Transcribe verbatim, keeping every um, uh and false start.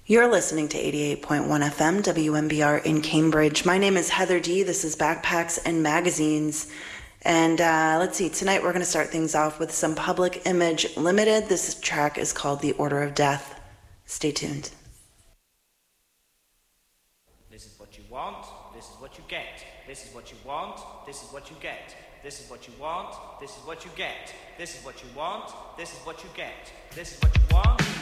You're listening to eighty-eight point one F M W M B R in Cambridge. My name is Heather D. This is Backpacks and Magazines. And uh, let's see, tonight we're going to start things off with some Public Image Limited. This track is called The Order of Death. Stay tuned. This is what you want, this is what you get. This is what you want, this is what you get. This is what you want, this is what you get. This is what you want, this is what you get. This is what you want.